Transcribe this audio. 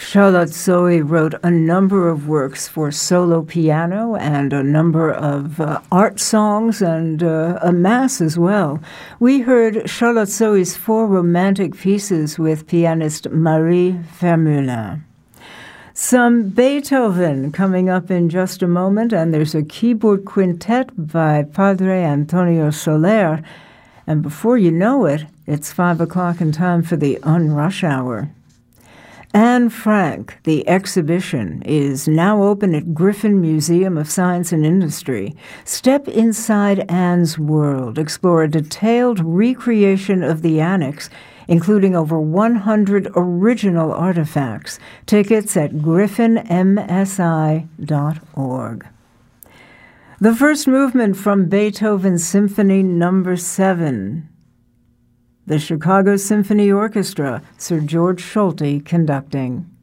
Charlotte Zoe wrote a number of works for solo piano and a number of art songs and a mass as well. We heard Charlotte Zoe's 4 romantic pieces with pianist Marie Vermeulen. Some Beethoven coming up in just a moment, and there's a keyboard quintet by Padre Antonio Soler. And before you know it, it's 5 o'clock and time for the Unrush Hour. Anne Frank, the exhibition, is now open at Griffin Museum of Science and Industry. Step inside Anne's world. Explore a detailed recreation of the annex, including over 100 original artifacts. Tickets at griffinmsi.org. The first movement from Beethoven's Symphony No. 7. The Chicago Symphony Orchestra, Sir George Solti conducting.